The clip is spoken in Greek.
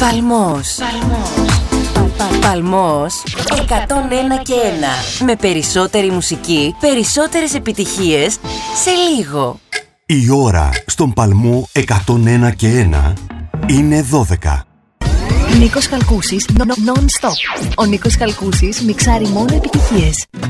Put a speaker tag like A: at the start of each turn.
A: Παλμός. Παλμός 101 και 1. Με περισσότερη μουσική, περισσότερες επιτυχίες σε λίγο.
B: Η ώρα στον Παλμό 101 και 1 είναι 12.
C: Νίκος Χαλκούσης, non-stop. Ο Νίκος Χαλκούσης μιξάρει μόνο επιτυχίες.